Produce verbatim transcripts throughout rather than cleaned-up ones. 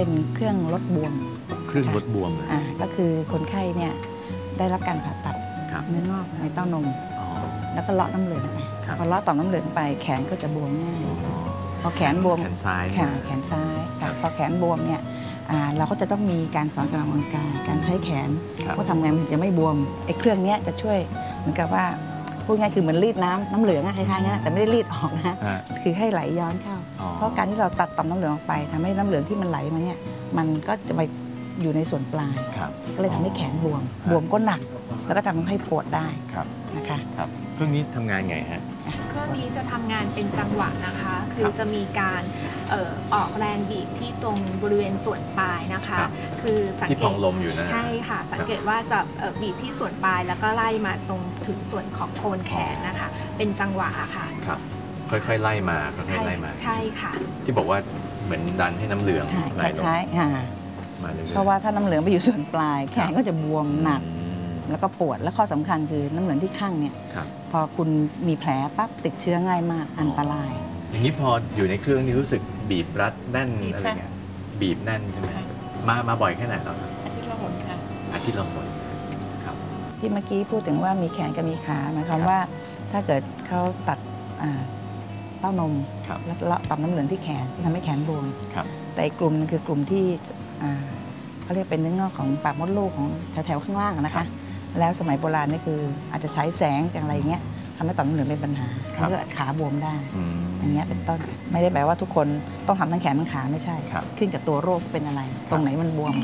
เป็นเครื่องลดบวมเครื่องลดบวมอ่าก็คือคนไข้เนี่ยได้รับการผ่าตัดเนื้องอกในเต้านมแล้วก็เลาะน้ำเหลืองไปพอเลาะต่อมน้ำเหลืองไปแขนก็จะบวมง่ายพอแขนบวมแขนซ้ายแขนแขนซ้ายพอแขนบวมเนี่ยเราก็จะต้องมีการสอนการออกกำลังกายการใช้แขนว่าทำไงมันจะไม่บวมไอ้เครื่องนี้จะช่วยเหมือนกับว่าพูดง่ายคือเหมือนรีดน้ำน้ำเหลืองคล้ายๆนี้แต่ไม่ได้รีดออกนะคือให้ไหลย้อนเข้าเพราะการที่เราตัดต่อมน้ำเหลืองออกไปทำให้น้ำเหลืองที่มันไหลมาเนี่ยมันก็จะไปอยู่ในส่วนปลายก็เลยทำให้แขนบวมบวมก็หนักแล้วก็ทำให้ปวดได้นะคะเครื่องนี้ทำงานไงฮะเครื่องนี้จะทำงานเป็นจังหวะนะคะคือจะมีการเอ่อออกแรงบีบที่ตรงบริเวณส่วนปลายนะคะคือสังเกตที่พองลมอยู่นะใช่ค่ะสังเกตว่าจะบีบที่ส่วนปลายแล้วก็ไล่มาตรงถึงส่วนของโคนแขนนะคะเป็นจังหวะค่ะครับค่อยๆไล่มาค่อยๆไล่มาใช่ค่ะที่บอกว่าเหมือนดันให้น้ำเหลืองไหลลงเพราะว่าถ้าน้ำเหลืองไปอยู่ส่วนปลายแขนก็จะบวมหนักแล้วก็ปวดและข้อสำคัญคือน้ำเหลืองที่ข้างเนี่ยพอคุณมีแผลปั๊บติดเชื้อง่ายมากอันตรายอย่างนี้พออยู่ในเครื่องนี้รู้สึกบีบรัดแน่นอะไรเงี้ยบีบแน่นใช่ไหมมามาบ่อยแค่ไหนแล้วครับอาทิตย์ละหนค่ะอาทิตย์ละหนครับที่เมื่อกี้พูดถึงว่ามีแขนกับมีขาหมายความว่าถ้าเกิดเขาตัดเต้านมแล้วเลาะต่อมน้ำเหลืองที่แขนทำให้แขนบวมแต่อีกกลุ่มนึงคือกลุ่มที่เขาเรียกเป็นเนื้องอกของปากมดลูกของแถวๆข้างล่างนะคะแล้วสมัยโบราณนี่คืออาจจะใช้แสงอย่างไรเงี้ยทำให้ต่อมน้ำเหลืองเป็นปัญหาเพื่อขาบวมได้อย่างเงี้ยเป็นต้นไม่ได้แปลว่าทุกคนต้องทำทั้งแขนทั้งขาไม่ใช่ขึ้นกับตัวโรคเป็นอะไรตรงไหนมันบวม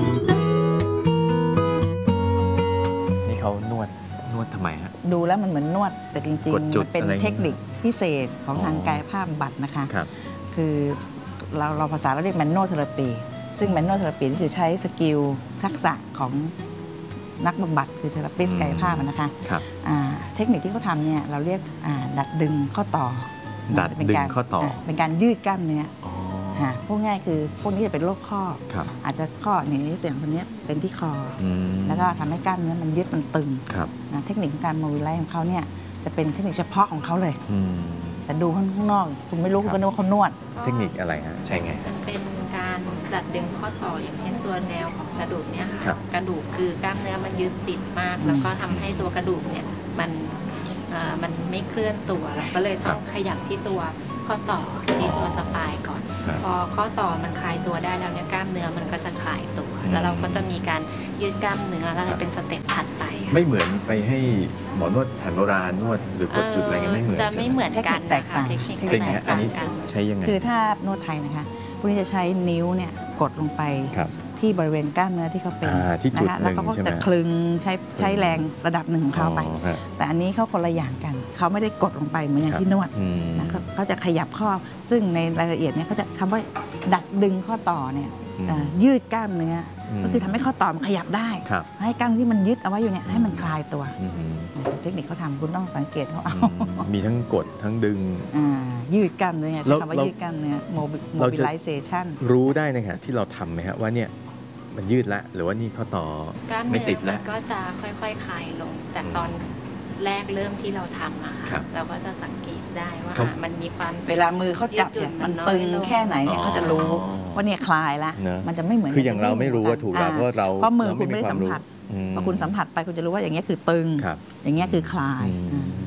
นี่เขานวดนวดทำไมฮะดูแล้วมันเหมือนนวดแต่จริงๆมันเป็นเทคนิคพิเศษของทางกายภาพบำบัดนะคะคือเราเราภาษาเราเรียกแมนนวลเทอราปีซึ่งแมนนวลเทอราปีนี่คือใช้สกิลทักษะของนักบำบัดคือเทอราปิสต์กายภาพนะคะเทคนิคที่เขาทำเนี่ยเราเรียกดัดดึงข้อต่อดัดดึงข้อต่อเป็นการยืดกล้ามเนื้อพวกง่ายคือพวกนี้จะเป็นโรคข้ออาจจะข้อนี้ตัวอย่างคนนี้เป็นที่คอแล้วก็ทำให้กล้ามเนื้อมันยืดมันตึงเทคนิคของการโมบิลไลซ์ของเขาเนี่ยจะเป็นเทคนิคเฉพาะของเขาเลยแต่ดูข้างนอกคุณไม่รู้คุณก็นึกว่าเขานวดเทคนิคอะไรฮะใช่ไงมันเป็นการดัดดึงข้อต่ออย่างเช่นตัวแนวของกระดูกเนี่ยค่ะกระดูกคือกล้ามเนื้อมันยึดติดมากแล้วก็ทำให้ตัวกระดูกเนี่ยมันมันไม่เคลื่อนตัวเราก็เลยต้องขยับที่ตัวข้อต่อที่ตัวสปายก่อนพอข้อต่อมันคลายตัวได้แล้วเนี่ยกล้ามเนื้อมันก็จะคลายตัวแล้วเราก็จะมีการยืดกล้ามเนื้อแล้วเป็นสเต็ปถัดไปไม่เหมือนไปให้หมอนวดแผนโบราณนวดหรือกดจุดอะไรเงี้ยไม่เหมือนจะไม่เหมือนกันแตกต่างเทคนิคอันนี้ใช้ยังไงคือถ้านวดไทยนะคะพวกนี้จะใช้นิ้วเนี่ยกดลงไปที่บริเวณกล้ามเนื้อที่เขาเป็นนะคะแล้วเขาก็จะคลึงใช้ใช้แรงระดับหนึ่งของเขาไปแต่อันนี้เขาคนละอย่างกันเขาไม่ได้กดลงไปเหมือนอย่างที่นวดนะเขาจะขยับข้อซึ่งในรายละเอียดเนี่ยเขาจะคำว่าดัดดึงข้อต่อเนี่ยยืดกล้ามเนื้อก็คือทำให้ข้อต่อมันขยับได้ให้กล้ามที่มันยึดเอาไว้อยู่เนี่ยให้มันคลายตัวเทคนิคเขาทำคุณต้องสังเกตเขาเอามีทั้งกดทั้งดึงยืดกล้ามเนื้อใช้คำว่ายืดกล้ามเนื้อโมบิลไลเซชันรู้ได้นะคะที่เราทำไหมฮะว่าเนี่ยมันยืดแล้วหรือว่านี่ข้อต่อไม่ติดแล้วก็จะค่อยๆคลายลงแต่ตอนแรกเริ่มที่เราทำอะค่ะเราก็จะสังเกตได้ว่ามันมีความเวลามือเขาจับเนี่ยมันตึงแค่ไหนเนี่ยเขาจะรู้ว่าเนี่ยคลายแล้วมันจะไม่เหมือนคืออย่างเราไม่รู้ว่าถูกแล้วเพราะเราเพราะมือคุณไม่ได้สัมผัสพอคุณสัมผัสไปคุณจะรู้ว่าอย่างเงี้ยคือตึงอย่างเงี้ยคือคลาย